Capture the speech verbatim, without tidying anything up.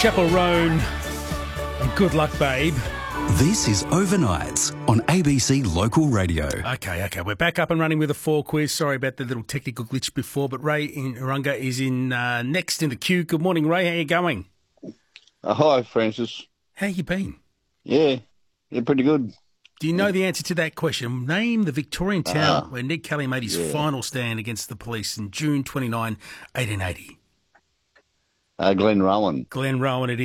Chappell Roan and Good Luck Babe. This is Overnights on A B C Local Radio. Okay, okay, we're back up and running with a four quiz. Sorry about the little technical glitch before, but Ray in Urunga is in uh, next in the queue. Good morning, Ray. How you going? Uh, hi, Francis. How you been? Yeah, yeah, pretty good. Do you know the answer to that question? Name the Victorian town Uh, where Ned Kelly made his yeah. final stand against the police in June twenty-ninth, eighteen eighty. Uh, Glen Rowan. Glen Rowan it is.